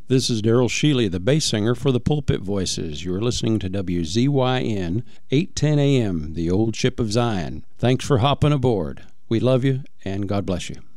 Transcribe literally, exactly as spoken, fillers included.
This is Daryl Shealy, the bass singer for the Pulpit Voices. You're listening to W Z Y N, eight ten a.m., the old ship of Zion. Thanks for hopping aboard. We love you, and God bless you.